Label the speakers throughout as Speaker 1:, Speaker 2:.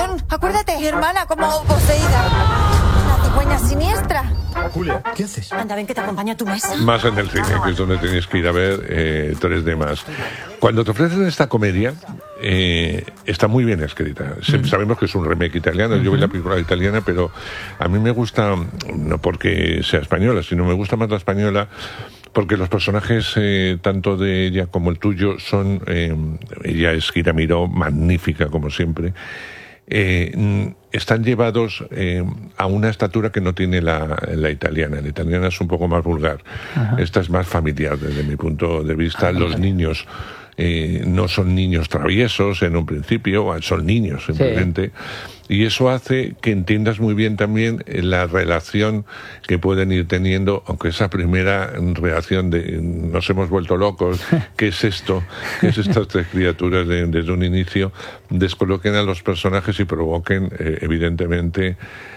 Speaker 1: Ven, acuérdate, mi hermana como poseída. La cigüeña siniestra.
Speaker 2: Julia, ¿qué haces?
Speaker 1: Anda, ven que te acompaña a tu mesa.
Speaker 3: Más en el cine, que es donde tenéis que ir a ver 3D más. Cuando te ofrecen esta comedia, está muy bien escrita. Sabemos que es un remake italiano, yo vi la película italiana, pero a mí me gusta, no porque sea española, sino me gusta más la española, porque los personajes, tanto de ella como el tuyo, son... ella es Kira Miró, magnífica como siempre. Están llevados a una estatura que no tiene la italiana. La italiana es un poco más vulgar. Ajá. Esta es más familiar desde mi punto de vista. Los niños no son niños traviesos en un principio, son niños simplemente. Sí. Y eso hace que entiendas muy bien también la relación que pueden ir teniendo, aunque esa primera reacción de nos hemos vuelto locos, ¿qué es esto? ¿Qué es estas tres criaturas desde un inicio? Descoloquen a los personajes y provoquen, evidentemente,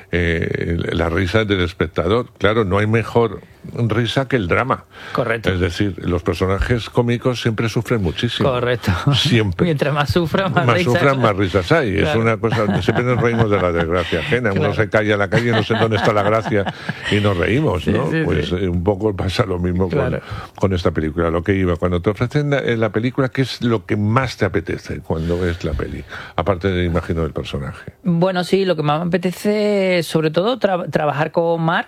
Speaker 3: la risa del espectador. Claro, no hay mejor risa que el drama.
Speaker 4: Correcto.
Speaker 3: Es decir, los personajes cómicos siempre sufren muchísimo.
Speaker 4: Correcto.
Speaker 3: Siempre.
Speaker 4: Mientras más sufran, más
Speaker 3: risas hay. Claro. Es una cosa, siempre nos reímos de la desgracia ajena. Claro. Uno se cae a la calle, no sé dónde está la gracia y nos reímos, ¿no? Sí, pues un poco pasa lo mismo con esta película. Lo que iba, cuando te ofrecen la película, ¿qué es lo que más te apetece cuando ves la peli? Aparte de, imagino, del personaje.
Speaker 4: Bueno, sí, lo que más me apetece, sobre todo, trabajar con Mar.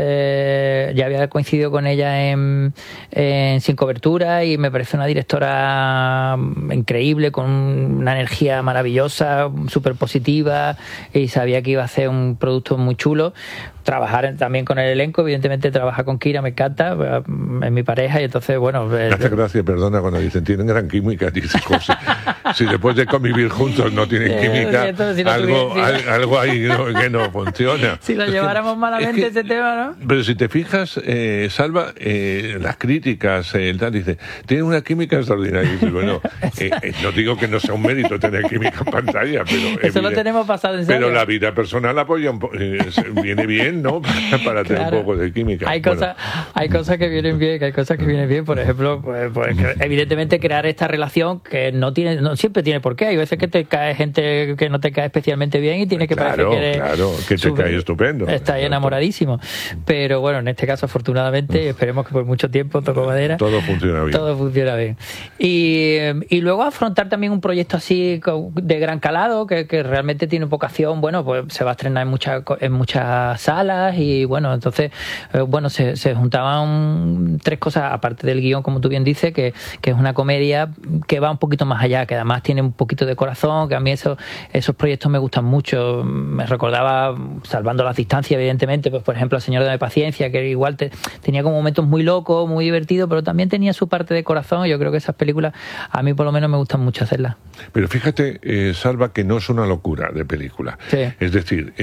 Speaker 4: Ya había coincidido con ella en Sin Cobertura y me parece una directora increíble, con una energía maravillosa, súper positiva, y sabía que iba a hacer un producto muy chulo. Trabajar también con el elenco, evidentemente trabajar con Kira me encanta, es mi pareja, y entonces, bueno...
Speaker 3: Me hace gracia, perdona, cuando dicen tienen gran química, dices, si después de convivir juntos no tienen química, si algo ahí que no funciona.
Speaker 4: Si lo lleváramos malamente ese tema, ¿no?
Speaker 3: Pero si te fijas, Salva, las críticas, tal, dice, tienen una química extraordinaria. Y bueno, no digo que no sea un mérito tener química en pantalla, pero...
Speaker 4: Eso lo tenemos pasado en serio.
Speaker 3: Pero la vida personal apoya viene bien, ¿no? Para tener un poco de química.
Speaker 4: Hay cosas que vienen bien, por ejemplo, pues evidentemente crear esta relación que no siempre tiene por qué. Hay veces que te cae gente que no te cae especialmente bien y tiene que parecer que eres...
Speaker 3: Claro, que te cae estupendo.
Speaker 4: Estás enamoradísimo. Pero bueno, en este caso, afortunadamente, esperemos que por mucho tiempo, toco madera,
Speaker 3: todo funciona bien.
Speaker 4: Y luego afrontar también un proyecto así de gran calado, que realmente tiene vocación, bueno, pues se va a estrenar en muchas salas, y bueno, entonces se juntaban tres cosas, aparte del guión, como tú bien dices, que es una comedia que va un poquito más allá, que además tiene un poquito de corazón, que a mí esos proyectos me gustan mucho. Me recordaba, salvando las distancias, evidentemente, pues por ejemplo, El Señor de Paciencia, que igual tenía como momentos muy locos, muy divertidos, pero también tenía su parte de corazón. Yo creo que esas películas a mí por lo menos me gustan mucho hacerlas.
Speaker 3: Pero fíjate, Salva, que no es una locura de película.
Speaker 4: Sí.
Speaker 3: Es decir,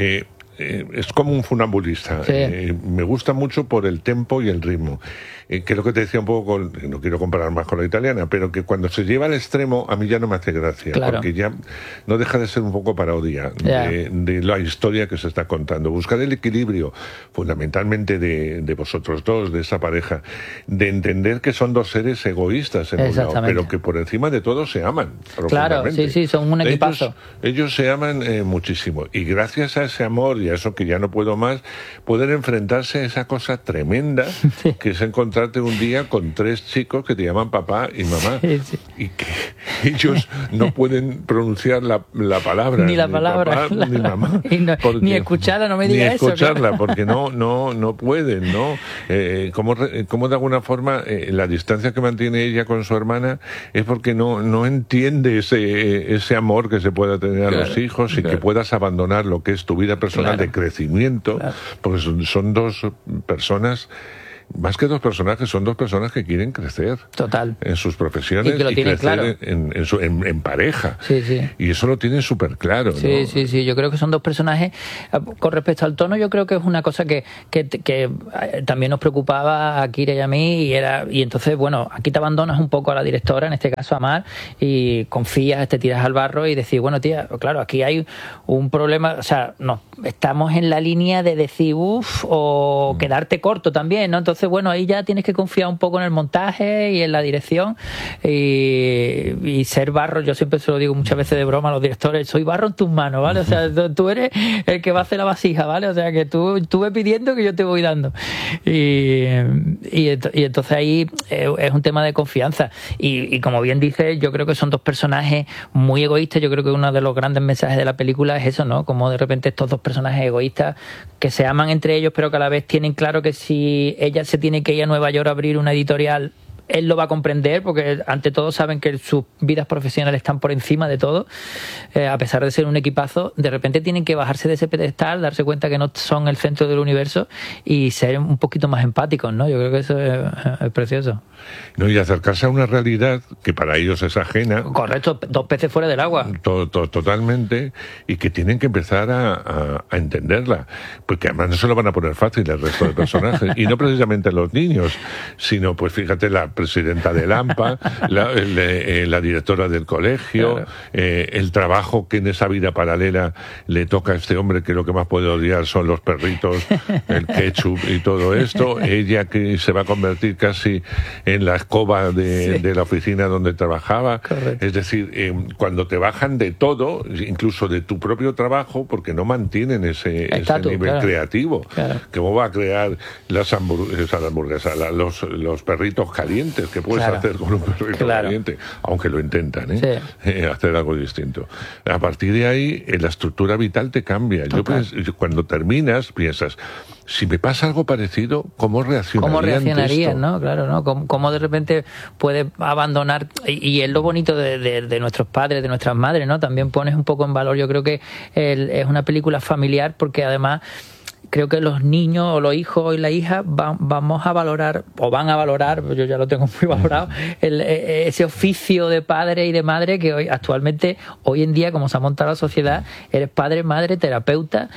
Speaker 3: es como un funambulista.
Speaker 4: Sí.
Speaker 3: Me gusta mucho por el tempo y el ritmo. Que es lo que te decía un poco, no quiero comparar más con la italiana, pero que cuando se lleva al extremo a mí ya no me hace gracia,
Speaker 4: claro,
Speaker 3: porque ya no deja de ser un poco parodia de la historia que se está contando. Buscar el equilibrio fundamentalmente de vosotros dos, de esa pareja, de entender que son dos seres egoístas en un lado, pero que por encima de todo se aman.
Speaker 4: Claro, sí, son un equipazo.
Speaker 3: Ellos se aman muchísimo, y gracias a ese amor y a eso que ya no puedo más, poder enfrentarse a esa cosa tremenda que es encontrarte un día con tres chicos que te llaman papá y mamá, y que ellos no pueden pronunciar la palabra,
Speaker 4: ni la palabra,
Speaker 3: papá, ni mamá,
Speaker 4: ni escucharla, no me digas eso.
Speaker 3: Ni escucharla, porque no pueden, ¿no? Como de alguna forma la distancia que mantiene ella con su hermana es porque no entiende ese amor que se pueda tener a los hijos, y que puedas abandonar lo que es tu vida personal de crecimiento, porque son dos personas. Más que dos personajes, son dos personas que quieren crecer.
Speaker 4: Total.
Speaker 3: En sus profesiones y crecer en pareja.
Speaker 4: Sí.
Speaker 3: Y eso lo tienen súper claro, ¿no?
Speaker 4: Sí. Yo creo que son dos personajes. Con respecto al tono, yo creo que es una cosa que también nos preocupaba a Kira y a mí, y entonces, bueno, aquí te abandonas un poco a la directora, en este caso a Mar, y confías, te tiras al barro y decís, bueno, tía, claro, aquí hay un problema, o sea, no, estamos en la línea de decir, o quedarte corto también, ¿no? Entonces, Entonces, bueno, ahí ya tienes que confiar un poco en el montaje y en la dirección y ser barro. Yo siempre se lo digo muchas veces de broma a los directores, soy barro en tus manos, ¿vale? O sea, tú eres el que va a hacer la vasija, ¿vale? O sea, que tú ve pidiendo que yo te voy dando. Y entonces ahí es un tema de confianza. Y como bien dices, yo creo que son dos personajes muy egoístas. Yo creo que uno de los grandes mensajes de la película es eso, ¿no? Como de repente estos dos personajes egoístas que se aman entre ellos, pero que a la vez tienen claro que si ella se tiene que ir a Nueva York a abrir una editorial, él lo va a comprender, porque ante todo saben que sus vidas profesionales están por encima de todo, a pesar de ser un equipazo. De repente tienen que bajarse de ese pedestal, darse cuenta que no son el centro del universo y ser un poquito más empáticos, ¿no? Yo creo que eso es precioso.
Speaker 3: No, y acercarse a una realidad que para ellos es ajena.
Speaker 4: Correcto, dos peces fuera del agua.
Speaker 3: Totalmente, y que tienen que empezar a entenderla, porque además no se lo van a poner fácil el resto de personajes, y no precisamente los niños, sino, pues fíjate, la presidenta del AMPA, la directora del colegio, claro. El trabajo que en esa vida paralela le toca a este hombre, que lo que más puede odiar son los perritos, el ketchup y todo esto, ella que se va a convertir casi en la escoba de la oficina donde trabajaba. Correcto. Es decir, cuando te bajan de todo, incluso de tu propio trabajo, porque no mantienen ese nivel creativo. Claro. ¿Cómo va a crear las hamburguesas, los perritos calientes? ¿Qué puedes hacer con un perrito caliente? Aunque lo intentan, hacer algo distinto. A partir de ahí, la estructura vital te cambia. Cuando terminas, piensas, si me pasa algo parecido, ¿cómo reaccionarías,
Speaker 4: ¿no? Claro, ¿no? ¿Cómo de repente puedes abandonar? Y es lo bonito de nuestros padres, de nuestras madres, ¿no? También pones un poco en valor. Yo creo que es una película familiar, porque además creo que los niños o los hijos y la hija vamos a valorar, o van a valorar, yo ya lo tengo muy valorado, ese oficio de padre y de madre que hoy en día, como se ha montado la sociedad, eres padre, madre, terapeuta,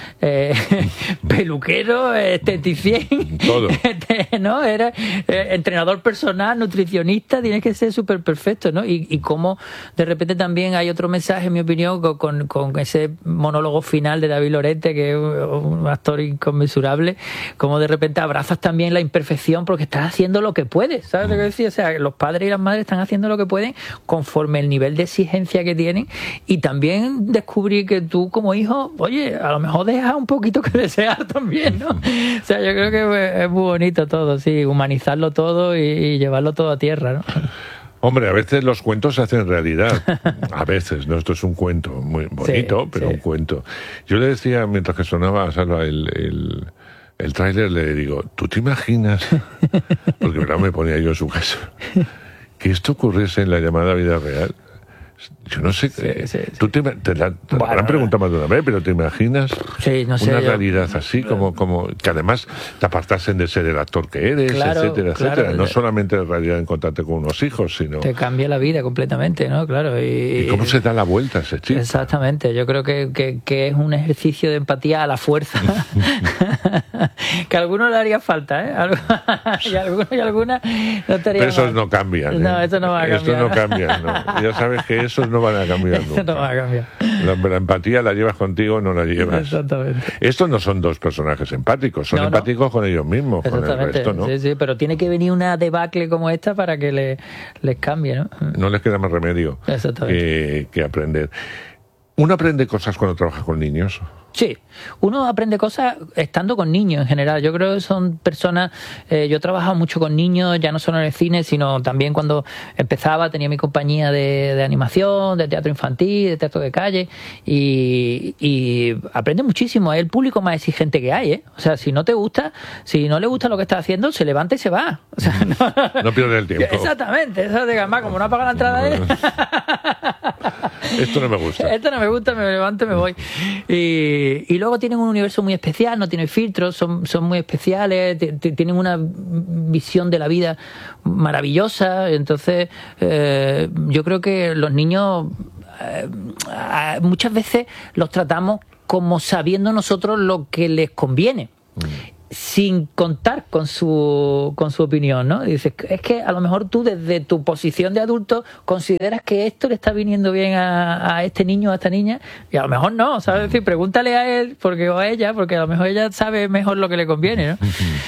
Speaker 4: peluquero, esteticien,
Speaker 3: todo.
Speaker 4: ¿No? Eres entrenador personal, nutricionista, tienes que ser súper perfecto, ¿no? Y cómo de repente también hay otro mensaje, en mi opinión, con ese monólogo final de David Lorente, que es un actor inconmensurable, como de repente abrazas también la imperfección porque estás haciendo lo que puedes, ¿sabes lo que decía? O sea, los padres y las madres están haciendo lo que pueden conforme el nivel de exigencia que tienen, y también descubrir que tú como hijo, oye, a lo mejor dejas un poquito que desear también, ¿no? O sea, yo creo que es muy bonito todo, sí, humanizarlo todo y llevarlo todo a tierra, ¿no?
Speaker 3: Hombre, a veces los cuentos se hacen realidad. A veces, ¿no? Esto es un cuento muy bonito, pero un cuento. Yo le decía, mientras que sonaba a Salva el tráiler, le digo, ¿tú te imaginas? Porque verdad me ponía yo en su caso. Que esto ocurriese en la llamada vida real. Yo no sé, tú te la habrán preguntado más de una vez, pero ¿te imaginas una realidad así, como que además te apartasen de ser el actor que eres, etcétera? No solamente la realidad de encontrarte con unos hijos, sino...
Speaker 4: Te cambia la vida completamente, ¿no? Claro.
Speaker 3: ¿Y cómo se da la vuelta ese chico?
Speaker 4: Exactamente, yo creo que es un ejercicio de empatía a la fuerza. Que a algunos le haría falta, ¿eh? y algunas no estaría
Speaker 3: pero esos no cambian, ¿eh?
Speaker 4: No, eso no va a cambiar.
Speaker 3: Estos no cambian, ¿no? Ya sabes que esos no van a cambiar nunca.
Speaker 4: Eso no va a cambiar.
Speaker 3: La empatía la llevas contigo o no la llevas.
Speaker 4: Exactamente.
Speaker 3: Estos no son dos personajes empáticos, son empáticos con ellos mismos, con el resto, ¿no?
Speaker 4: Sí, pero tiene que venir una debacle como esta para que les cambie, ¿no?
Speaker 3: No les queda más remedio que aprender. ¿Uno aprende cosas cuando trabaja con niños?
Speaker 4: Sí, uno aprende cosas estando con niños en general. Yo creo que son personas... yo he trabajado mucho con niños, ya no solo en el cine, sino también cuando empezaba, tenía mi compañía de animación, de teatro infantil, de teatro de calle, y aprende muchísimo. Es el público más exigente que hay, ¿eh? O sea, si no te gusta, si no le gusta lo que estás haciendo, se levanta y se va. O sea,
Speaker 3: no pierde el tiempo.
Speaker 4: Exactamente. Eso de además, como no apaga la entrada...
Speaker 3: Esto no me gusta.
Speaker 4: Esto no me gusta, me levanto y me voy. Y luego tienen un universo muy especial, no tienen filtros, son muy especiales, tienen una visión de la vida maravillosa. Entonces, yo creo que los niños muchas veces los tratamos como sabiendo nosotros lo que les conviene. sin contar con su opinión, ¿no? Dices, es que a lo mejor tú desde tu posición de adulto consideras que esto le está viniendo bien a este niño o a esta niña, y a lo mejor no, ¿sabes? Es decir, pregúntale a él o a ella, porque a lo mejor ella sabe mejor lo que le conviene, ¿no?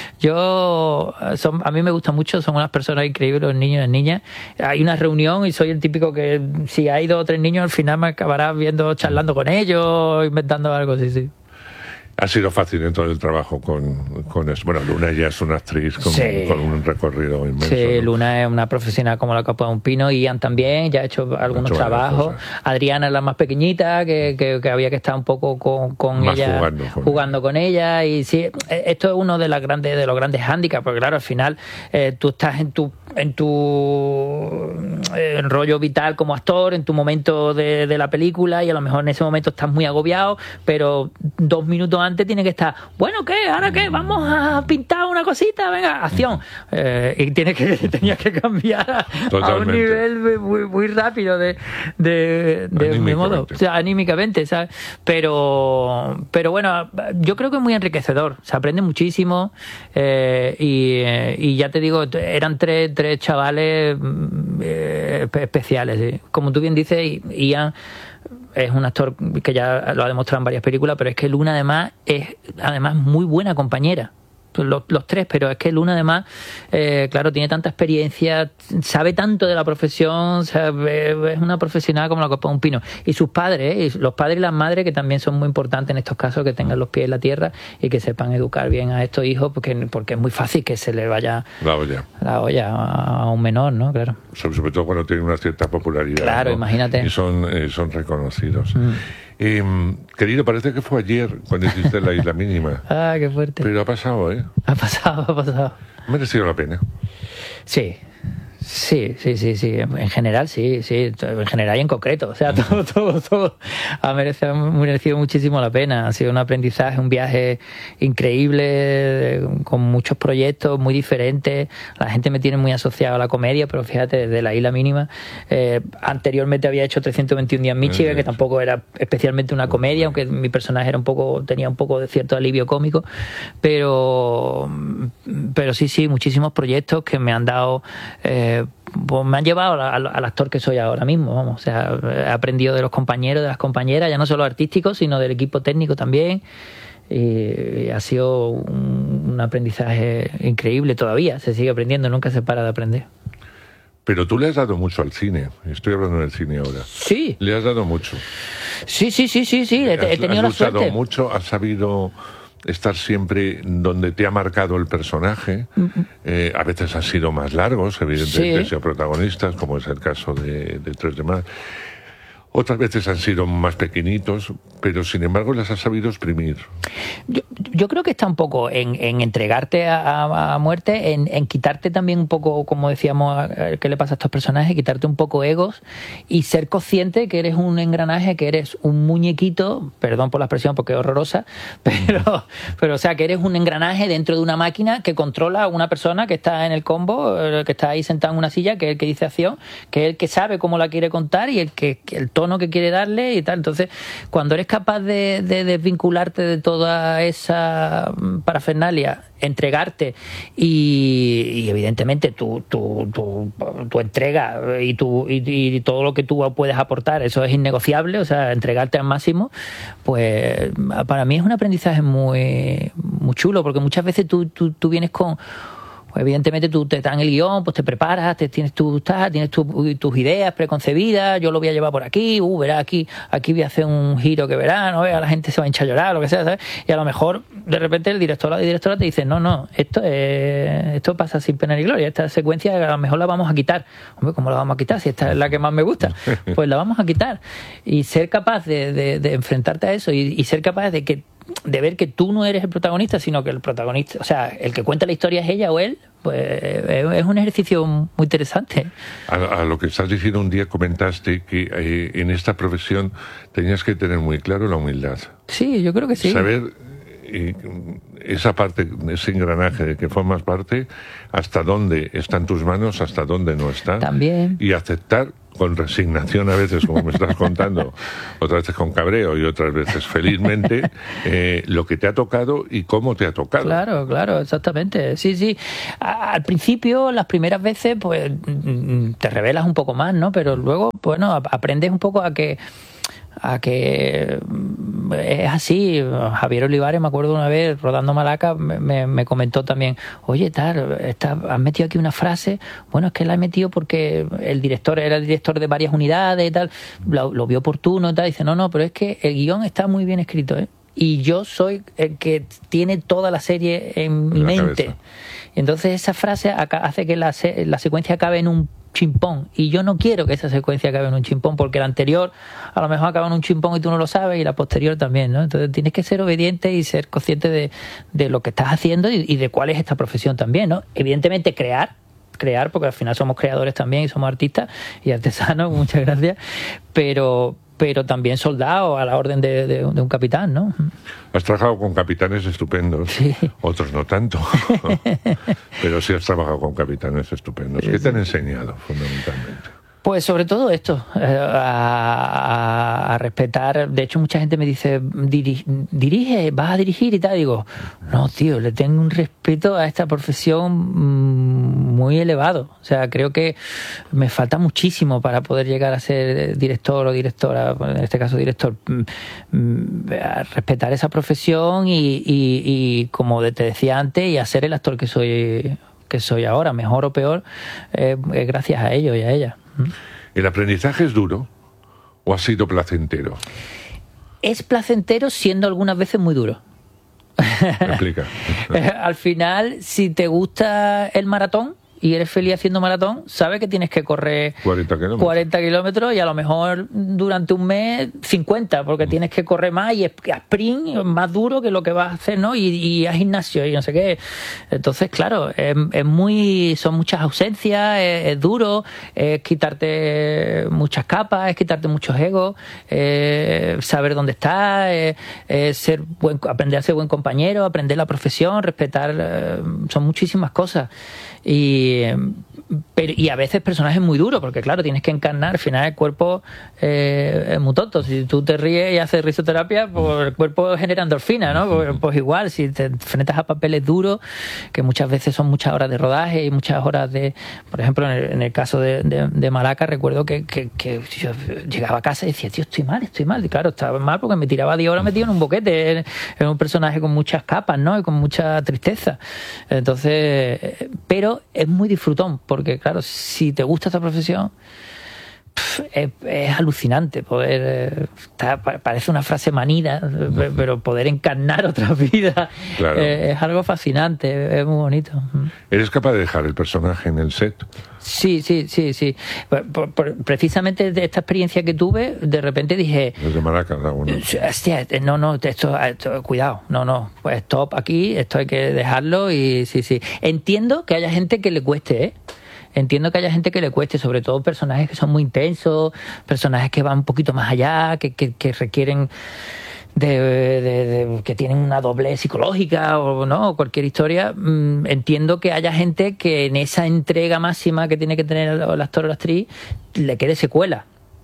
Speaker 4: A mí me gusta mucho, son unas personas increíbles, los niños y las niñas. Hay una reunión y soy el típico que si hay 2 o 3 niños al final me acabarás charlando con ellos, inventando algo, sí.
Speaker 3: Ha sido fácil en todo el trabajo con eso. Bueno, Luna ya es una actriz con un recorrido inmenso.
Speaker 4: Sí,
Speaker 3: ¿no?
Speaker 4: Luna es una profesional como la copa de un pino. Ian también, ya ha hecho algunos trabajos. Adriana es la más pequeñita, que había que estar un poco con
Speaker 3: más
Speaker 4: ella, jugando con ella. Y sí, esto es uno de los grandes hándicaps, porque claro, al final tú estás en tu rollo vital como actor, en tu momento de la película, y a lo mejor en ese momento estás muy agobiado, pero 2 minutos antes tiene que estar, bueno, ¿qué? ¿Ahora qué? Vamos a pintar una cosita, venga, acción. Y tenías que cambiar a un nivel muy rápido de modo, o sea, anímicamente, ¿sabes? Pero bueno, yo creo que es muy enriquecedor, se aprende muchísimo, y ya te digo, eran tres chavales especiales, ¿sí? Como tú bien dices, Ian es un actor que ya lo ha demostrado en varias películas, pero es que Luna además es muy buena compañera. Los 3, pero es que Luna además, claro, tiene tanta experiencia, sabe tanto de la profesión, es una profesional como la copa de un pino. Y sus padres, los padres y las madres, que también son muy importantes en estos casos, que tengan los pies en la tierra y que sepan educar bien a estos hijos, porque es muy fácil que se le vaya la olla a un menor, ¿no? Claro.
Speaker 3: Sobre todo cuando tienen una cierta popularidad.
Speaker 4: Claro, ¿no? Imagínate.
Speaker 3: Y son reconocidos. Querido, parece que fue ayer cuando hiciste La Isla Mínima.
Speaker 4: Ah, qué fuerte.
Speaker 3: Pero ha pasado, ¿eh?
Speaker 4: Ha pasado.
Speaker 3: Ha merecido la pena.
Speaker 4: Sí. En general, sí. En general y en concreto. O sea, todo ha merecido muchísimo la pena. Ha sido un aprendizaje, un viaje increíble, con muchos proyectos muy diferentes. La gente me tiene muy asociado a la comedia, pero fíjate, desde La Isla Mínima. Anteriormente había hecho 321 días en Michigan, que tampoco era especialmente una comedia, aunque mi personaje tenía un poco de cierto alivio cómico. Pero sí, muchísimos proyectos que me han dado... pues me han llevado al actor que soy ahora mismo, vamos. O sea, he aprendido de los compañeros, de las compañeras, ya no solo artísticos, sino del equipo técnico también, y ha sido un aprendizaje increíble. Todavía se sigue aprendiendo, nunca se para de aprender.
Speaker 3: Pero tú le has dado mucho al cine. Estoy hablando del cine ahora.
Speaker 4: Sí.
Speaker 3: Le has dado mucho.
Speaker 4: Sí. He tenido la suerte.
Speaker 3: Has luchado mucho, has sabido estar siempre donde te ha marcado el personaje. A veces han sido más largos, evidentemente, sido protagonistas, como es el caso de 3 de Mar. Otras veces han sido más pequeñitos, pero sin embargo las has sabido exprimir.
Speaker 4: Yo creo que está un poco en entregarte a muerte, en quitarte también un poco, como decíamos, qué le pasa a estos personajes, quitarte un poco egos y ser consciente que eres un engranaje, que eres un muñequito, perdón por la expresión porque es horrorosa, pero o sea, que eres un engranaje dentro de una máquina que controla a una persona que está en el combo, que está ahí sentado en una silla, que es el que dice acción, que es el que sabe cómo la quiere contar y el tono que quiere darle y tal. Entonces, cuando eres capaz de desvincularte de toda esa parafernalia, entregarte y evidentemente tu entrega y todo lo que tú puedes aportar, eso es innegociable, o sea, entregarte al máximo, pues para mí es un aprendizaje muy chulo, porque muchas veces tú vienes con... Evidentemente tú te dan el guión, pues te preparas, tienes tus ideas preconcebidas, yo lo voy a llevar por aquí, verá, aquí voy a hacer un giro que verá, ¿no? La gente se va a hinchar a llorar, lo que sea, ¿sabes? Y a lo mejor de repente el director o la directora te dice, no, esto pasa sin pena ni gloria, esta secuencia a lo mejor la vamos a quitar. Hombre, ¿cómo la vamos a quitar? Si esta es la que más me gusta, pues la vamos a quitar. Y ser capaz de enfrentarte a eso y ser capaz de ver que tú no eres el protagonista, sino que el protagonista, o sea, el que cuenta la historia es ella o él, pues es un ejercicio muy interesante.
Speaker 3: A lo que estás diciendo, un día comentaste que en esta profesión tenías que tener muy claro la humildad.
Speaker 4: Sí, yo creo que sí.
Speaker 3: Saber esa parte, ese engranaje de que formas parte, hasta dónde está en tus manos, hasta dónde no está.
Speaker 4: También.
Speaker 3: Y aceptar con resignación a veces, como me estás contando, otras veces con cabreo y otras veces felizmente, lo que te ha tocado y cómo te ha tocado.
Speaker 4: Claro, exactamente. Sí. Al principio, las primeras veces, pues te revelas un poco más, ¿no? Pero luego, bueno, aprendes un poco a que es así. Javier Olivares, me acuerdo una vez rodando Malaca, me comentó también, oye, has metido aquí una frase. Bueno, es que la he metido porque el director era el director de varias unidades y tal, lo vio oportuno y tal. Dice, no, pero es que el guión está muy bien escrito, ¿eh? Y yo soy el que tiene toda la serie en mi mente. Cabeza. Entonces esa frase hace que la secuencia acabe en un chimpón, y yo no quiero que esa secuencia acabe en un chimpón, porque la anterior a lo mejor acaba en un chimpón y tú no lo sabes, y la posterior también, ¿no? Entonces tienes que ser obediente y ser consciente de lo que estás haciendo y de cuál es esta profesión también, ¿no? Evidentemente crear, porque al final somos creadores también y somos artistas y artesanos, muchas gracias, pero también soldado a la orden de un capitán, ¿no?
Speaker 3: Has trabajado con capitanes estupendos, sí. Otros no tanto, pero sí has trabajado con capitanes estupendos. ¿Qué te han enseñado fundamentalmente?
Speaker 4: Pues sobre todo esto, a respetar. De hecho, mucha gente me dice, dirige, vas a dirigir y tal. Digo, no, tío, le tengo un respeto a esta profesión muy elevado. O sea, creo que me falta muchísimo para poder llegar a ser director o directora, en este caso director. A respetar esa profesión y como te decía antes, y a ser el actor que soy ahora, mejor o peor, gracias a ellos y a ella.
Speaker 3: ¿El aprendizaje es duro o ha sido placentero?
Speaker 4: Es placentero, siendo algunas veces muy duro.
Speaker 3: Explica.
Speaker 4: Al final, si te gusta el maratón y eres feliz haciendo maratón, sabes que tienes que correr 40 kilómetros y a lo mejor durante un mes 50, porque tienes que correr más y sprint más duro que lo que vas a hacer, ¿no? Y a gimnasio y no sé qué. Entonces, claro, son muchas ausencias, es duro, es quitarte muchas capas, es quitarte muchos egos, saber dónde estás, aprender a ser buen compañero, aprender la profesión, respetar, son muchísimas cosas. Y a veces personajes muy duros, porque claro, tienes que encarnar, al final el cuerpo es muy tonto. Si tú te ríes y haces risoterapia, pues el cuerpo genera endorfina, ¿no? Pues igual, si te enfrentas a papeles duros, que muchas veces son muchas horas de rodaje y muchas horas por ejemplo, en el caso de Malaca, recuerdo que yo llegaba a casa y decía, tío, estoy mal. Y claro, estaba mal porque me tiraba 10 horas metido en un boquete, en un personaje con muchas capas, ¿no? Y con mucha tristeza. Entonces, pero es muy disfrutón, porque claro, si te gusta esta profesión, es alucinante poder, parece una frase manida, pero poder encarnar otra vida, claro. Es algo fascinante, es muy bonito.
Speaker 3: ¿Eres capaz de dejar el personaje en el set?
Speaker 4: Sí. Precisamente de esta experiencia que tuve, de repente dije,
Speaker 3: desde Maracas,
Speaker 4: hostia, no, esto, cuidado, no, pues stop aquí, esto hay que dejarlo. Y sí. Entiendo que haya gente que le cueste, Entiendo que haya gente que le cueste, sobre todo personajes que son muy intensos, personajes que van un poquito más allá, que requieren que tienen una doblez psicológica o no, cualquier historia. Entiendo que haya gente que en esa entrega máxima que tiene que tener el actor o la actriz le quede secuela.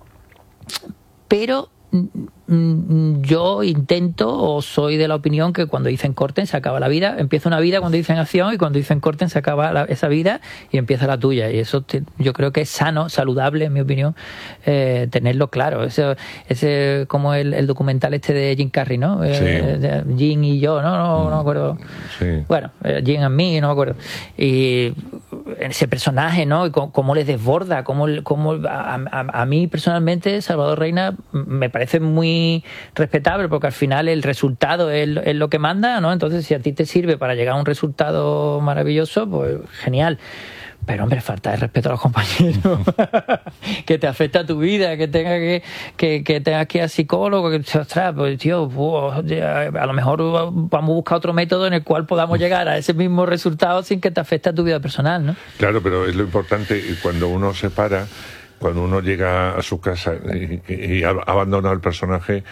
Speaker 4: Pero yo intento, o soy de la opinión, que cuando dicen corten se acaba la vida, empieza una vida cuando dicen acción, y cuando dicen corten se acaba esa vida y empieza la tuya. Y eso yo creo que es sano, saludable, en mi opinión, tenerlo claro. Ese como el documental de Jim Carrey, ¿no?
Speaker 3: Sí.
Speaker 4: Jim y yo, no me acuerdo.
Speaker 3: Sí.
Speaker 4: Bueno, Jim and me, no me acuerdo. Y ese personaje, ¿no? Y cómo les desborda, cómo a mí personalmente Salvador Reina me parece muy respetable, porque al final el resultado es lo que manda, ¿no? Entonces, si a ti te sirve para llegar a un resultado maravilloso, pues genial. Pero, hombre, falta de respeto a los compañeros, que te afecta a tu vida, que tengas que ir al psicólogo, que, ostras, pues tío, a lo mejor vamos a buscar otro método en el cual podamos llegar a ese mismo resultado sin que te afecte a tu vida personal, ¿no?
Speaker 3: Claro, pero es lo importante cuando uno se para, cuando uno llega a su casa y ha abandonado el personaje,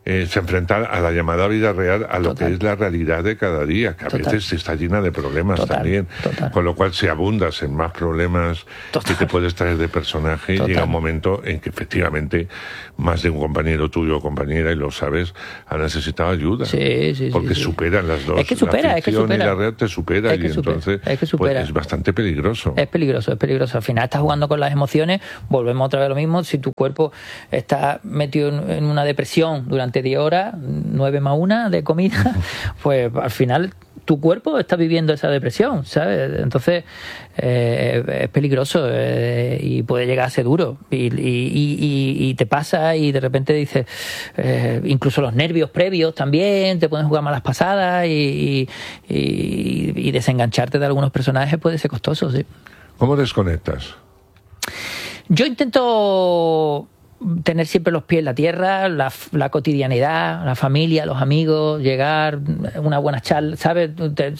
Speaker 3: se enfrenta a la llamada vida real, a lo
Speaker 4: Total.
Speaker 3: que es la realidad de cada día, que a
Speaker 4: Total.
Speaker 3: veces está llena de problemas
Speaker 4: Total,
Speaker 3: también.
Speaker 4: total.
Speaker 3: Con lo cual, si abundas en más problemas
Speaker 4: Total.
Speaker 3: que te puedes traer de personaje,
Speaker 4: Total.
Speaker 3: llega un momento en que efectivamente más de un compañero tuyo o compañera, y lo sabes, ha necesitado ayuda.
Speaker 4: Sí,
Speaker 3: porque
Speaker 4: sí.
Speaker 3: superan las dos.
Speaker 4: Es que supera,
Speaker 3: la
Speaker 4: es que
Speaker 3: ficción
Speaker 4: supera.
Speaker 3: y la real te supera,
Speaker 4: Es que
Speaker 3: y
Speaker 4: supera,
Speaker 3: entonces
Speaker 4: es que supera.
Speaker 3: pues, es bastante peligroso.
Speaker 4: Es peligroso, es peligroso. Al final estás jugando con las emociones, volvemos otra vez a lo mismo. Si tu cuerpo está metido en una depresión durante 10 horas, 9 más 1 de comida, pues al final tu cuerpo está viviendo esa depresión, ¿sabes? Entonces es peligroso y puede llegar a ser duro. Y te pasa y de repente dices, incluso los nervios previos también te pueden jugar malas pasadas y desengancharte de algunos personajes puede ser costoso, sí.
Speaker 3: ¿Cómo desconectas?
Speaker 4: Yo intento tener siempre los pies en la tierra, la cotidianidad, la familia, los amigos, llegar, una buena charla, ¿sabes?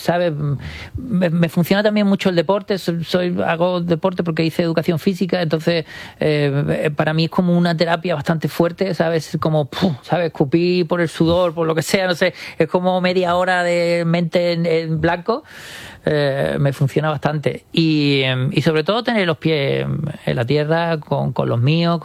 Speaker 4: Me funciona también mucho el deporte, hago deporte porque hice educación física, entonces para mí es como una terapia bastante fuerte, ¿sabes? Como, ¿sabes? Escupir por el sudor, por lo que sea, no sé, es como media hora de mente en blanco. Me funciona bastante y sobre todo tener los pies en la tierra con los míos,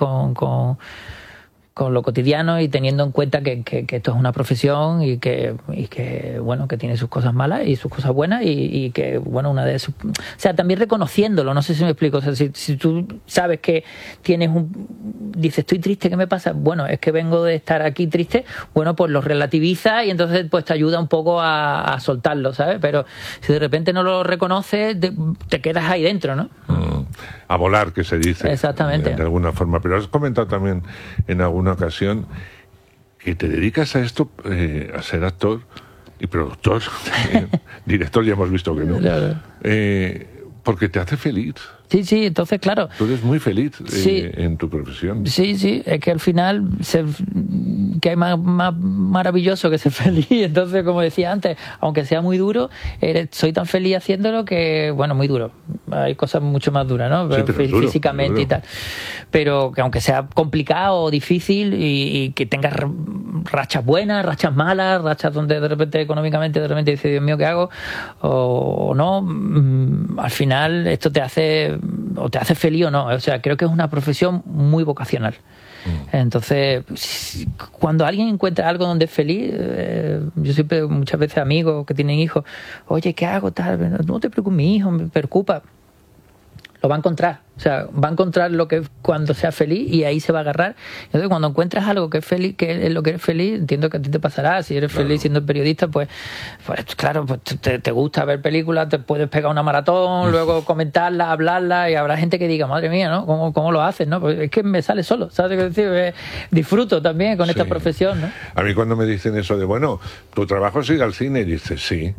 Speaker 4: con lo cotidiano y teniendo en cuenta que esto es una profesión y que bueno, que tiene sus cosas malas y sus cosas buenas y que bueno, una de sus, o sea, también reconociéndolo, no sé si me explico, o sea, si tú sabes que tienes dices, estoy triste, ¿qué me pasa? Bueno, es que vengo de estar aquí triste, bueno, pues lo relativiza y entonces pues te ayuda un poco a soltarlo, ¿sabes? Pero si de repente no lo reconoces, te quedas ahí dentro, ¿no?
Speaker 3: A volar, que se dice.
Speaker 4: Exactamente.
Speaker 3: De alguna forma. Pero has comentado también en alguna ocasión que te dedicas a esto, a ser actor y productor. Director ya hemos visto que no.
Speaker 4: Claro.
Speaker 3: Porque te hace feliz.
Speaker 4: Sí, entonces claro.
Speaker 3: Tú eres muy feliz
Speaker 4: Sí.
Speaker 3: en tu profesión.
Speaker 4: Sí, es que al final que hay más maravilloso que ser feliz. Entonces, como decía antes, aunque sea muy duro, soy tan feliz haciéndolo que, bueno, muy duro. Hay cosas mucho más duras, ¿no?
Speaker 3: Sí, pero es duro,
Speaker 4: físicamente
Speaker 3: es duro.
Speaker 4: y tal. Pero que aunque sea complicado o difícil y que tengas rachas buenas, rachas malas, rachas donde de repente económicamente dices, Dios mío, ¿qué hago? O no, al final esto te hace feliz o no. O sea, creo que es una profesión muy vocacional. Entonces, cuando alguien encuentra algo donde es feliz, yo siempre, muchas veces amigos que tienen hijos, oye, ¿qué hago? Tal, no te preocupes, mi hijo me preocupa. Lo va a encontrar. O sea, va a encontrar lo que cuando sea feliz y ahí se va a agarrar. Entonces, cuando encuentras algo que es feliz, que es lo que eres feliz, entiendo que a ti te pasará. Si eres feliz siendo periodista, pues claro, pues te gusta ver películas, te puedes pegar una maratón, luego comentarla, hablarla, y habrá gente que diga, madre mía, ¿no? ¿Cómo lo haces, no? Pues es que me sale solo, ¿sabes qué decir? Disfruto también con esta profesión, ¿no?
Speaker 3: A mí cuando me dicen eso de, bueno, tu trabajo es ir al cine, y dices, sí.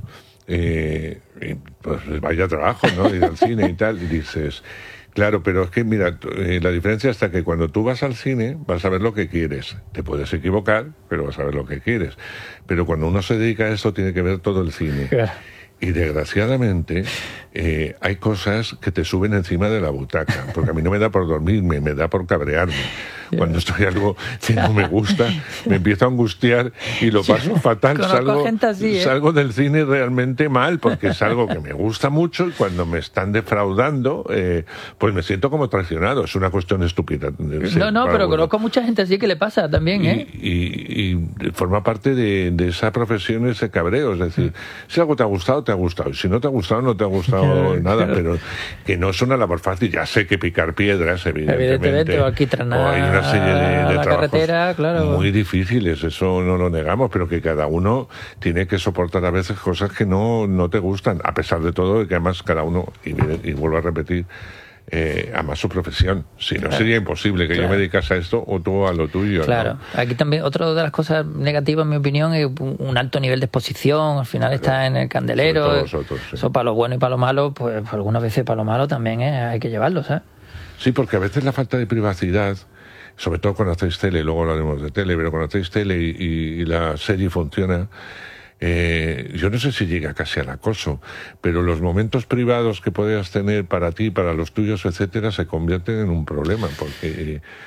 Speaker 3: Pues vaya trabajo, ¿no? Ir al cine y tal, y dices, claro, pero es que mira, la diferencia está que cuando tú vas al cine vas a ver lo que quieres, te puedes equivocar, pero vas a ver lo que quieres, pero cuando uno se dedica a eso tiene que ver todo el cine.
Speaker 4: Claro.
Speaker 3: Y desgraciadamente hay cosas que te suben encima de la butaca, porque a mí no me da por dormirme, me da por cabrearme. Cuando estoy algo que no me gusta, me empiezo a angustiar y lo paso fatal. Salgo del cine realmente mal, porque es algo que me gusta mucho y cuando me están defraudando, pues me siento como traicionado. Es una cuestión estúpida.
Speaker 4: Pero conozco mucha gente así que le pasa también, ¿eh?
Speaker 3: Y forma parte de esa profesión, ese cabreo. Es decir, si algo te ha gustado, te ha gustado. Y si no te ha gustado, no te ha gustado nada. Pero que no es una labor fácil. Ya sé que picar piedras, evidentemente.
Speaker 4: O alquitranar.
Speaker 3: Hay una serie de trabajos
Speaker 4: carretera, claro,
Speaker 3: muy difíciles, eso no lo negamos, pero que cada uno tiene que soportar a veces cosas que no te gustan, a pesar de todo, y que además cada uno, y vuelvo a repetir, ama su profesión. Si no, sería imposible que yo me dedicase a esto o tú a lo tuyo.
Speaker 4: Claro, ¿no? Aquí también otra de las cosas negativas, en mi opinión, es un alto nivel de exposición. Al final está en el candelero.
Speaker 3: Vosotros, sí.
Speaker 4: Eso para lo bueno y para lo malo, pues algunas veces para lo malo también hay que llevarlo, ¿sabes?
Speaker 3: Sí, porque a veces la falta de privacidad, sobre todo cuando hacéis tele, luego hablaremos de tele, pero cuando hacéis tele y la serie funciona, yo no sé si llega casi al acoso, pero los momentos privados que puedas tener para ti, para los tuyos, etcétera, se convierten en un problema, porque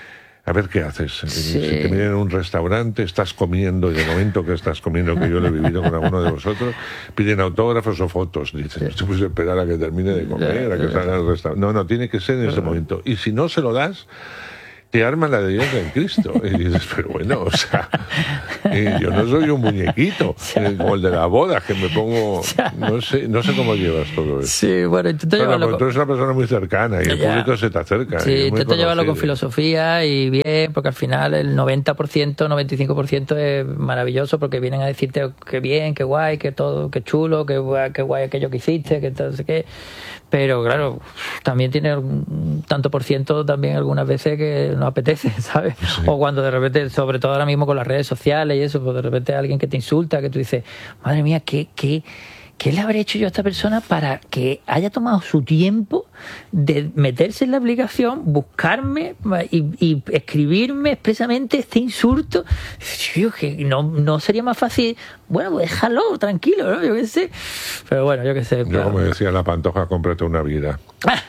Speaker 3: a ver qué haces.
Speaker 4: Sí.
Speaker 3: Si te miran en un restaurante, estás comiendo, y de momento que estás comiendo, que yo lo he vivido con alguno de vosotros, piden autógrafos o fotos. Dices, no te puedes esperar a que termine de comer, a que salga del restaurante. No, tiene que ser en ese momento. Y si no se lo das, te arma la de Dios en Cristo. Y dices, pero bueno, o sea, yo no soy un muñequito, como el de la boda, que me pongo, no sé cómo llevas todo eso.
Speaker 4: Sí, bueno, intento llevarlo.
Speaker 3: Tú eres una persona muy cercana y el público se te acerca.
Speaker 4: Sí, intento llevarlo con filosofía y bien, porque al final el 90%, 95% es maravilloso, porque vienen a decirte que bien, que guay, que todo, que chulo, que guay aquello que hiciste, que no sé qué. Pero claro, también tiene un tanto por ciento también algunas veces que no apetece, ¿sabes? Sí. O cuando de repente, sobre todo ahora mismo con las redes sociales y eso, pues de repente alguien que te insulta, que tú dices, madre mía, ¿qué le habré hecho yo a esta persona para que haya tomado su tiempo de meterse en la aplicación, buscarme y escribirme expresamente este insulto? Yo, que no sería más fácil, bueno, pues déjalo, tranquilo, ¿no? Yo qué sé. Pero bueno, yo qué sé.
Speaker 3: Yo, como decía la Pantoja, cómprate una vida.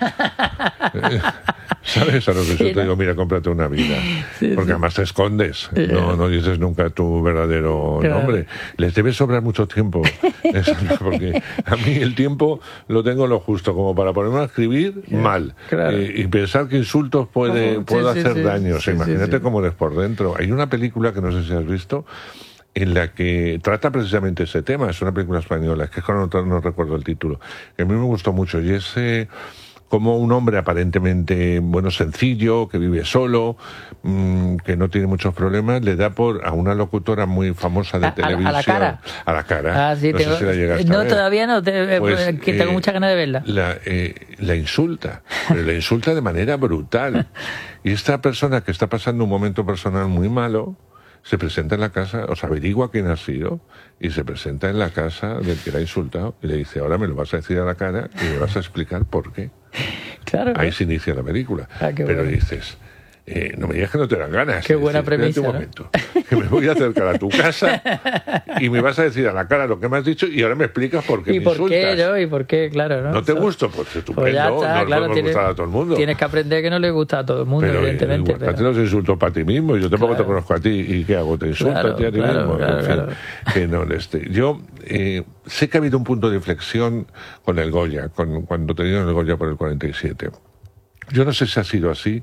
Speaker 3: ¿Sabes? A lo que yo te digo, mira, cómprate una vida. Sí, porque además te escondes. No dices nunca tu verdadero nombre. Les debe sobrar mucho tiempo. Porque a mí el tiempo lo tengo lo justo, como para ponerme a escribir mal. Claro. Y pensar que insultos puedo hacer daño. O sea, imagínate cómo eres por dentro. Hay una película que no sé si has visto, en la que trata precisamente ese tema. Es una película española, es que no recuerdo el título, que a mí me gustó mucho, y es como un hombre aparentemente, bueno, sencillo, que vive solo, que no tiene muchos problemas, le da a una locutora muy famosa de televisión. A la cara.
Speaker 4: Ah, sí,
Speaker 3: no sé si la llegaste a ver.
Speaker 4: Todavía no, que tengo muchas ganas de verla.
Speaker 3: La insulta, pero la insulta de manera brutal. Y esta persona que está pasando un momento personal muy malo, se presenta en la casa, o sea, averigua quién ha sido, y se presenta en la casa del que la ha insultado, y le dice, ahora me lo vas a decir a la cara y me vas a explicar por qué.
Speaker 4: Claro.
Speaker 3: Ahí se inicia la película. Pero
Speaker 4: bueno.
Speaker 3: Dices, no me digas que no te dan ganas.
Speaker 4: Qué buena premisa,
Speaker 3: un momento, que me voy a acercar a tu casa y me vas a decir a la cara lo que me has dicho y ahora me explicas por qué me insultas.
Speaker 4: ¿Y por qué, no? ¿Y por qué? Claro, ¿no?
Speaker 3: ¿No te gusto? Pues estupendo,
Speaker 4: pues ya está,
Speaker 3: no
Speaker 4: claro,
Speaker 3: le gusta a todo el mundo.
Speaker 4: Tienes que aprender que no le gusta a todo el mundo,
Speaker 3: pero,
Speaker 4: evidentemente.
Speaker 3: Pero los insultos para ti mismo, yo tampoco te conozco a ti, ¿y qué hago? ¿Te insulto a ti mismo?
Speaker 4: Claro.
Speaker 3: Que no yo sé que ha habido un punto de inflexión con el Goya, cuando te dieron el Goya por el 47. Yo no sé si ha sido así,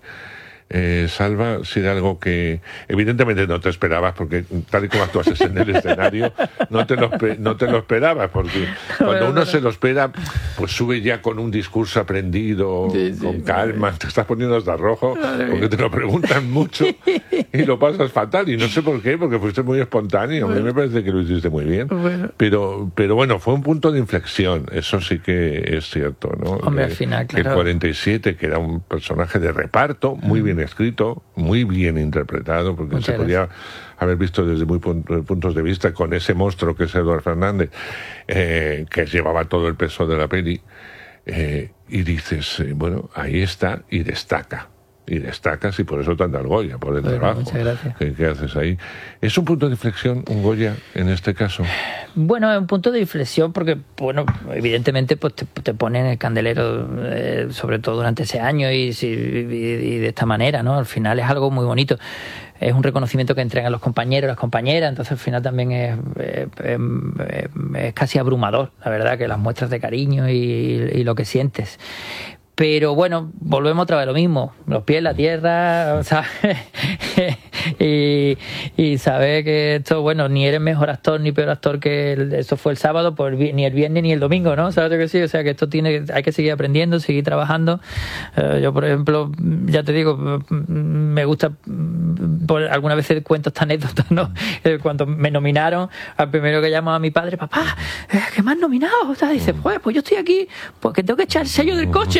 Speaker 3: Salva, si era algo que evidentemente no te esperabas, porque tal y como actuases en el escenario no te lo esperabas, porque cuando uno se lo espera, pues sube ya con un discurso aprendido, con calma, te estás poniendo hasta rojo, porque te lo preguntan mucho y lo pasas fatal, y no sé por qué, porque fuiste muy espontáneo. A mí me parece que lo hiciste muy bien, pero bueno, fue un punto de inflexión, eso sí que es cierto, ¿no?
Speaker 4: Hombre, al final, claro.
Speaker 3: El 47, que era un personaje de reparto, muy bien escrito, muy bien interpretado, porque se podía haber visto desde muy puntos de vista, con ese monstruo que es Eduard Fernández, que llevaba todo el peso de la peli, y dices, bueno, ahí está, y destacas, y por eso te anda el Goya, por el trabajo que haces ahí. ¿Es un punto de inflexión, un Goya, en este caso?
Speaker 4: Bueno, es un punto de inflexión porque, bueno, evidentemente pues te ponen el candelero, sobre todo durante ese año y de esta manera, ¿no? Al final es algo muy bonito. Es un reconocimiento que entregan los compañeros, las compañeras, entonces al final también es casi abrumador, la verdad, que las muestras de cariño y lo que sientes. Pero bueno, volvemos otra vez a lo mismo, los pies en la tierra, ¿sabes? y saber que esto, bueno, ni eres mejor actor ni peor actor que eso fue el sábado, pues ni el viernes ni el domingo, ¿no? ¿Sabes lo que sí? O sea, que esto hay que seguir aprendiendo, seguir trabajando. Yo, por ejemplo, ya te digo, me gusta, algunas veces cuento esta anécdota, ¿no? Cuando me nominaron, al primero que llamo a mi padre, papá, ¿qué me han nominado? O sea, dice, pues yo estoy aquí porque tengo que echar el sello del coche.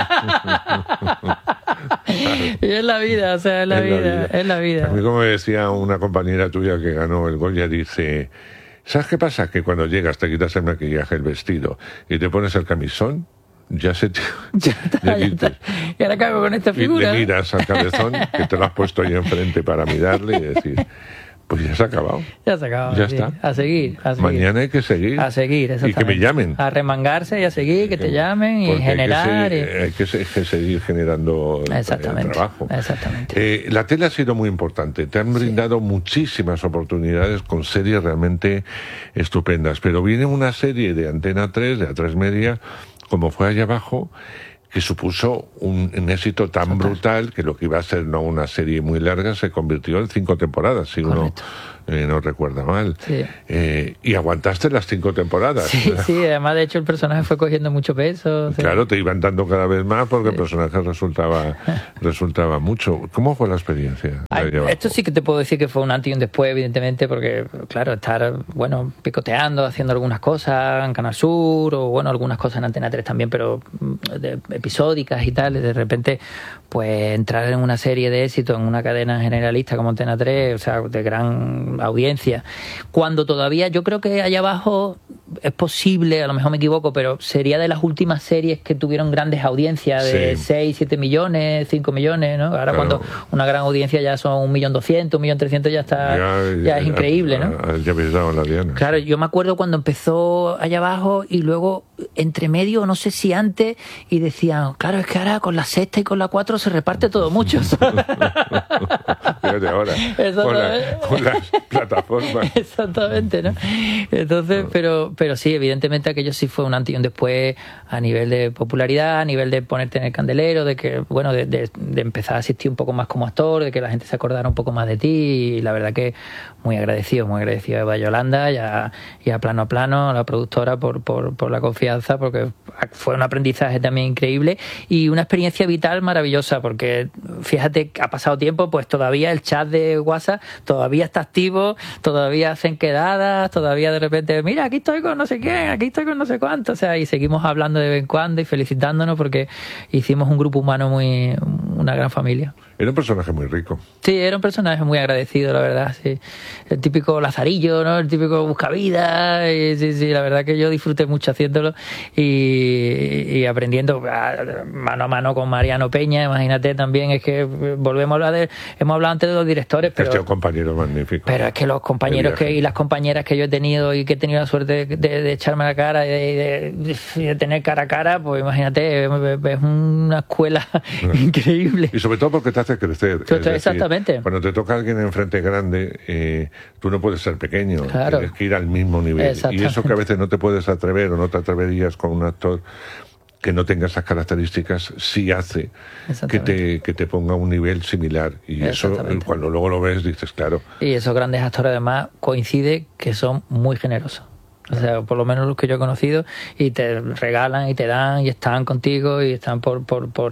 Speaker 4: Y es la vida, o sea, es la vida.
Speaker 3: A mí, como decía una compañera tuya que ganó el Goya, dice, ¿sabes qué pasa? Que cuando llegas te quitas el maquillaje, el vestido y te pones el camisón, ya se te...
Speaker 4: Ya está. Y ahora cago con esta figura.
Speaker 3: Y le miras al cabezón, que te lo has puesto ahí enfrente para mirarle y decir... Pues ya se ha acabado.
Speaker 4: Ya se ha acabado.
Speaker 3: Ya
Speaker 4: sí.
Speaker 3: está.
Speaker 4: A seguir.
Speaker 3: Mañana hay que seguir.
Speaker 4: A seguir,
Speaker 3: y que me llamen.
Speaker 4: A remangarse y a seguir, que te llamen y
Speaker 3: porque
Speaker 4: generar.
Speaker 3: Hay que seguir generando trabajo.
Speaker 4: Exactamente.
Speaker 3: La tele ha sido muy importante. Te han brindado muchísimas oportunidades con series realmente estupendas. Pero viene una serie de Antena 3, de A3 Media, como fue Allá Abajo, que supuso un éxito tan brutal que lo que iba a ser no una serie muy larga se convirtió en 5 temporadas, si
Speaker 4: Correcto.
Speaker 3: uno no recuerda mal.
Speaker 4: Sí.
Speaker 3: Y aguantaste las 5 temporadas.
Speaker 4: Sí, además de hecho el personaje fue cogiendo mucho peso.
Speaker 3: Claro, te iban dando cada vez más porque el personaje resultaba mucho. ¿Cómo fue la experiencia?
Speaker 4: Esto sí que te puedo decir que fue un antes y un después, evidentemente, porque claro, estar picoteando, haciendo algunas cosas en Canal Sur o algunas cosas en Antena 3 también, pero episódicas y tal, de repente pues entrar en una serie de éxito en una cadena generalista como Antena 3, o sea, de gran audiencia, cuando todavía yo creo que Allá Abajo es posible, a lo mejor me equivoco, pero sería de las últimas series que tuvieron grandes audiencias de 6, 7 millones, 5 millones, ¿no? Ahora cuando una gran audiencia ya son 1.200.000, 1.300.000 ya está, ya es increíble, ¿no?
Speaker 3: Ya habéis dado la diana.
Speaker 4: Claro, yo me acuerdo cuando empezó Allá Abajo y luego entre medio, no sé si antes, y decían, claro, es que ahora con la sexta y con la 4 se reparte todo mucho.
Speaker 3: Fíjate ahora, con las plataformas.
Speaker 4: Exactamente, ¿no? Entonces, pero sí, evidentemente aquello sí fue un antes y un después a nivel de popularidad, a nivel de ponerte en el candelero, de que, de empezar a asistir un poco más como actor, de que la gente se acordara un poco más de ti, y la verdad que muy agradecido a Eva Yolanda y a Plano a Plano, a la productora, por la confianza, porque fue un aprendizaje también increíble y una experiencia vital maravillosa, porque fíjate, ha pasado tiempo, pues todavía el chat de WhatsApp todavía está activo, todavía hacen quedadas, todavía de repente, mira, aquí estoy con no sé quién, aquí estoy con no sé cuánto, o sea, y seguimos hablando de vez en cuando y felicitándonos porque hicimos un grupo humano una gran familia.
Speaker 3: Era un personaje muy rico.
Speaker 4: Sí, era un personaje muy agradecido, la verdad, sí. El típico lazarillo, ¿no? El típico buscavidas, y sí, la verdad que yo disfruté mucho haciéndolo y aprendiendo mano a mano con Mariano Peña, imagínate también, es que volvemos a hablar hemos hablado antes de los directores, pero...
Speaker 3: Este compañero magnífico.
Speaker 4: Pero es que los compañeros y las compañeras que yo he tenido y que he tenido la suerte de echarme la cara y de tener cara a cara, pues imagínate, es una escuela increíble.
Speaker 3: Y sobre todo porque te hace crecer.
Speaker 4: Exactamente.
Speaker 3: Decir, cuando te toca alguien enfrente grande, tú no puedes ser pequeño,
Speaker 4: claro.
Speaker 3: Tienes que ir al mismo nivel. Y eso que a veces no te puedes atrever o no te atreverías con un actor que no tenga esas características, sí hace que te ponga a un nivel similar. Y eso, cuando luego lo ves, dices, claro.
Speaker 4: Y esos grandes actores, además, coincide que son muy generosos. O sea, por lo menos los que yo he conocido, y te regalan y te dan y están contigo y están por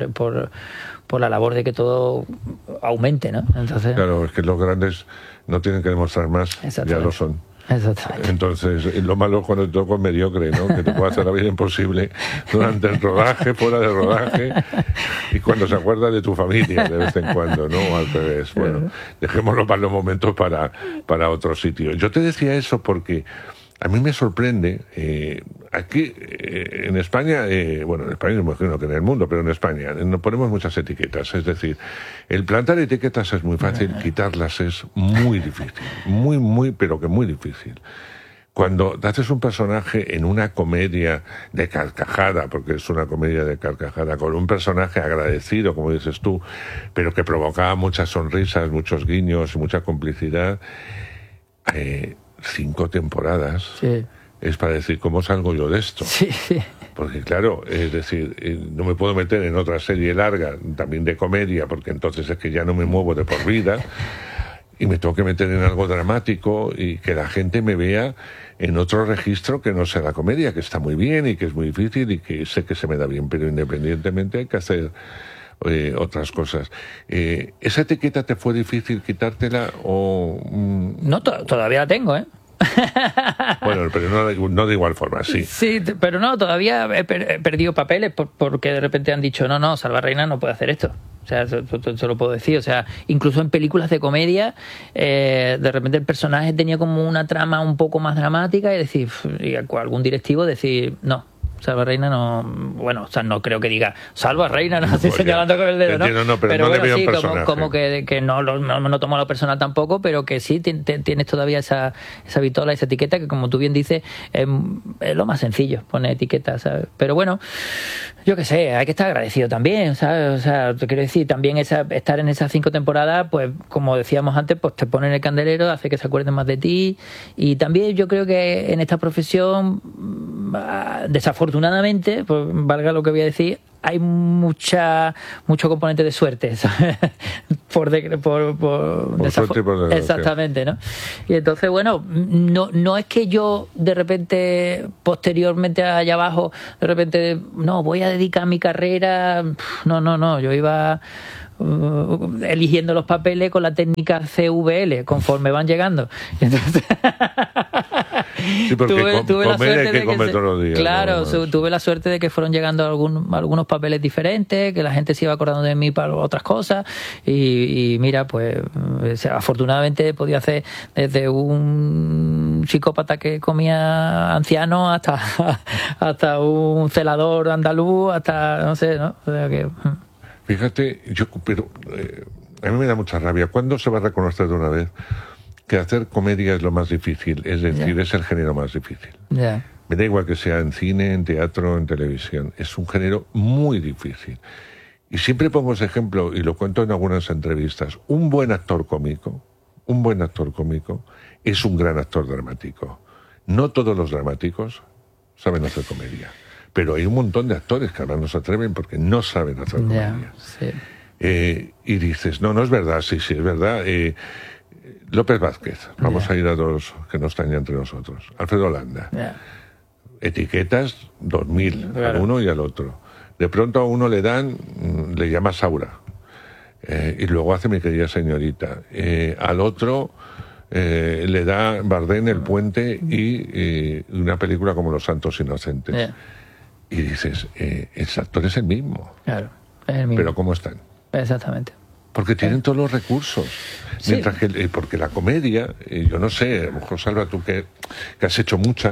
Speaker 4: la labor de que todo aumente, ¿no? Entonces,
Speaker 3: claro, es que los grandes no tienen que demostrar más, ya lo son.
Speaker 4: Exactamente.
Speaker 3: Entonces, lo malo es cuando te toca un mediocre, ¿no? Que te puede hacer la vida imposible durante el rodaje, fuera de rodaje, y cuando se acuerda de tu familia de vez en cuando, ¿no? O al revés. Bueno, dejémoslo para los momentos para otro sitio. Yo te decía eso porque a mí me sorprende, aquí en España, en España me imagino que en el mundo, pero en España nos ponemos muchas etiquetas, es decir, el plantar etiquetas es muy fácil, quitarlas es muy difícil, muy, pero que muy difícil. Cuando haces un personaje en una comedia de carcajada, porque es una comedia de carcajada, con un personaje agradecido, como dices tú, pero que provocaba muchas sonrisas, muchos guiños, mucha complicidad, 5 temporadas, sí. Es para decir, ¿cómo salgo yo de esto?
Speaker 4: Sí.
Speaker 3: Porque claro, es decir, no me puedo meter en otra serie larga, también de comedia, porque entonces es que ya no me muevo de por vida, y me tengo que meter en algo dramático y que la gente me vea en otro registro que no sea la comedia, que está muy bien y que es muy difícil y que sé que se me da bien, pero independientemente hay que hacer otras cosas. ¿Esa etiqueta te fue difícil quitártela o...?
Speaker 4: No, todavía la tengo, ¿eh?
Speaker 3: Bueno, pero no de igual forma, sí.
Speaker 4: Sí, pero no, todavía he perdido papeles porque de repente han dicho, no, Salva Reina no puede hacer esto. O sea, eso lo puedo decir. O sea, incluso en películas de comedia, de repente el personaje tenía como una trama un poco más dramática y decir, y algún directivo decir, no. Salva Reina no... Bueno, o sea, no creo que diga Salva Reina, no estoy señalando con el dedo, ¿no?
Speaker 3: Entiendo, no, pero no
Speaker 4: bueno,
Speaker 3: le veo
Speaker 4: sí,
Speaker 3: un personaje.
Speaker 4: como que no tomo a lo personal tampoco, pero que sí tienes todavía esa vitola, esa etiqueta, que como tú bien dices, es lo más sencillo, poner etiqueta, ¿sabes? Pero bueno, yo qué sé, hay que estar agradecido también, ¿sabes? O sea, te quiero decir, también estar en esas 5 temporadas, pues como decíamos antes, pues te ponen el candelero, hace que se acuerden más de ti. Y también yo creo que en esta profesión, desafortunadamente, pues valga lo que voy a decir, hay mucho componente de suerte, ¿sabes? por suerte y por desgracia. Exactamente, ¿no? Y entonces, bueno, no es que yo de repente, posteriormente allá abajo, de repente, no, voy a dedicar mi carrera. No, yo iba eligiendo los papeles con la técnica CVL conforme van llegando. Entonces,
Speaker 3: sí, porque tuve la suerte de que
Speaker 4: todos los días, claro, tuve la suerte de que fueron llegando algunos papeles diferentes, que la gente se iba acordando de mí para otras cosas y mira, pues afortunadamente he podido hacer desde un psicópata que comía ancianos hasta un celador andaluz, hasta no sé, ¿no? O sea que...
Speaker 3: Fíjate, a mí me da mucha rabia. ¿Cuándo se va a reconocer de una vez que hacer comedia es lo más difícil? Es decir, es el género más difícil. Me da igual que sea en cine, en teatro, en televisión. Es un género muy difícil. Y siempre pongo ese ejemplo, y lo cuento en algunas entrevistas. Un buen actor cómico es un gran actor dramático. No todos los dramáticos saben hacer comedia. Pero hay un montón de actores que ahora no se atreven porque no saben hacer comedia. Sí. Y dices, no es verdad, sí, es verdad. López Vázquez, vamos a ir a dos que no están ya entre nosotros. Alfredo Landa. Etiquetas 2000, al uno y al otro. De pronto a uno le llama Saura. Y luego hace Mi querida señorita. Al otro... le da Bardem El puente y una película como Los santos inocentes. Y dices, el actor es el mismo. Claro, es el mismo. Pero ¿cómo están?
Speaker 4: Exactamente.
Speaker 3: Porque tienen todos los recursos. Sí. Mientras que porque la comedia, yo no sé, a lo mejor Salva, tú que has hecho mucha,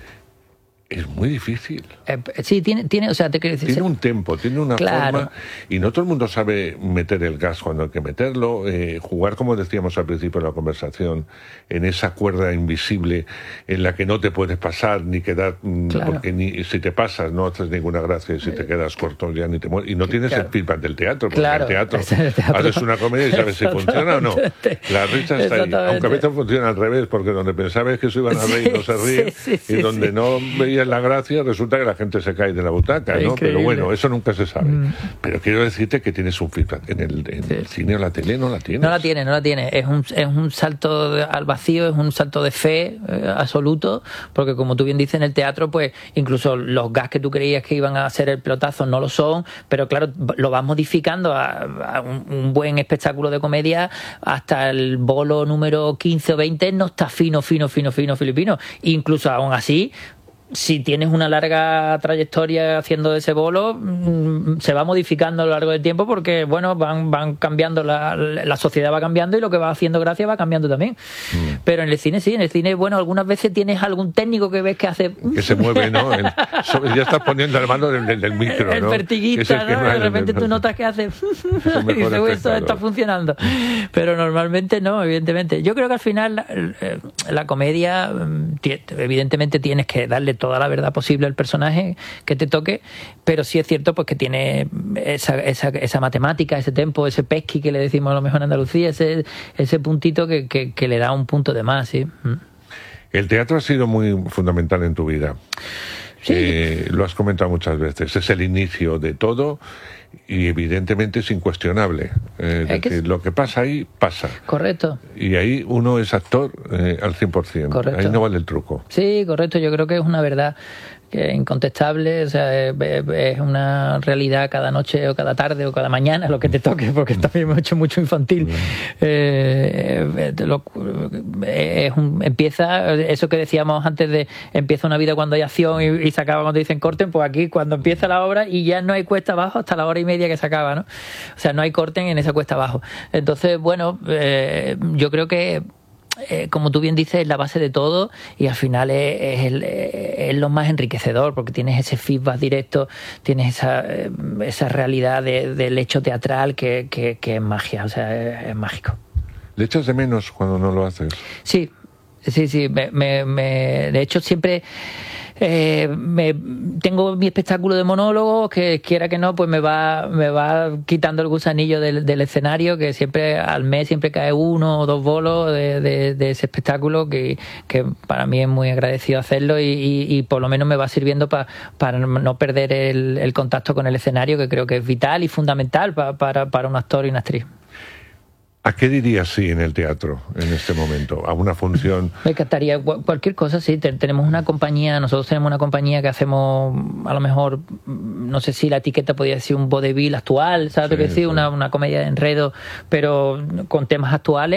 Speaker 3: es muy difícil.
Speaker 4: Sí, tiene, o sea, te quiero decir...
Speaker 3: Tiene un tempo, tiene una forma, y no todo el mundo sabe meter el gas cuando hay que meterlo, jugar, como decíamos al principio de la conversación, en esa cuerda invisible en la que no te puedes pasar ni quedar, porque si te pasas no haces ninguna gracia, y si te quedas corto ya ni te mueres. Y no tienes el feedback del teatro, porque el teatro haces una comedia y sabes si funciona o no. La risa está ahí, aunque a veces funciona al revés, porque donde pensabas que se iban a reír no se ríen, y donde no veías la gracia, resulta que la gente se cae de la butaca, ¿no? Pero bueno, eso nunca se sabe. Pero quiero decirte que tienes un feedback. En el cine o la tele no la tienes.
Speaker 4: No la tiene. Es un salto al vacío, es un salto de fe absoluto, porque como tú bien dices, en el teatro, pues incluso los gags que tú creías que iban a ser el pelotazo no lo son, pero claro, lo vas modificando a un buen espectáculo de comedia hasta el bolo número 15 o 20 no está fino filipino. Incluso aún así, si tienes una larga trayectoria haciendo ese bolo, se va modificando a lo largo del tiempo porque, bueno, van cambiando, la sociedad va cambiando y lo que va haciendo gracia va cambiando también. Pero en el cine sí, bueno, algunas veces tienes algún técnico que ves que hace...
Speaker 3: Que se mueve, ¿no? Ya estás poniendo el mando del micro, ¿no?
Speaker 4: El vertiguista, ¿no? De repente tú notas que hace... y dices, esto está funcionando. Pero normalmente no, evidentemente. Yo creo que al final la comedia, evidentemente tienes que darle toda la verdad posible al personaje que te toque, pero sí es cierto pues que tiene esa matemática, ese tempo, ese pesqui que le decimos a lo mejor en Andalucía, ese puntito que le da un punto de más, ¿sí?
Speaker 3: El teatro ha sido muy fundamental en tu vida.
Speaker 4: Sí.
Speaker 3: Lo has comentado muchas veces, es el inicio de todo y evidentemente es incuestionable. Es decir, lo que pasa ahí, pasa.
Speaker 4: Correcto.
Speaker 3: Y ahí uno es actor al 100%.
Speaker 4: Correcto.
Speaker 3: Ahí no vale el truco.
Speaker 4: Sí, correcto. Yo creo que es una verdad que es incontestable, o sea, es una realidad cada noche o cada tarde o cada mañana, lo que te toque, porque también hemos hecho mucho infantil. Empieza, eso que decíamos antes de empieza una vida cuando hay acción y se acaba cuando dicen corten, pues aquí cuando empieza la obra y ya no hay cuesta abajo hasta la hora y media que se acaba, ¿no? O sea, no hay corten en esa cuesta abajo. Entonces, bueno, yo creo que como tú bien dices, es la base de todo y al final es lo más enriquecedor porque tienes ese feedback directo, tienes esa realidad del hecho teatral que es magia, o sea, es mágico.
Speaker 3: ¿Le echas de menos cuando no lo haces?
Speaker 4: Sí. De hecho, siempre tengo mi espectáculo de monólogo que quiera que no, pues me va quitando el gusanillo del escenario, que siempre al mes siempre cae 1 o 2 bolos de ese espectáculo que para mí es muy agradecido hacerlo y por lo menos me va sirviendo para no perder el contacto con el escenario, que creo que es vital y fundamental para un actor y una actriz.
Speaker 3: ¿A qué dirías sí en el teatro en este momento? ¿A una función?
Speaker 4: Me encantaría cualquier cosa, sí. Nosotros tenemos una compañía que hacemos, a lo mejor, no sé si la etiqueta podría decir un vodevil actual, ¿sabes lo que decir? Una comedia de enredo, pero con temas actuales.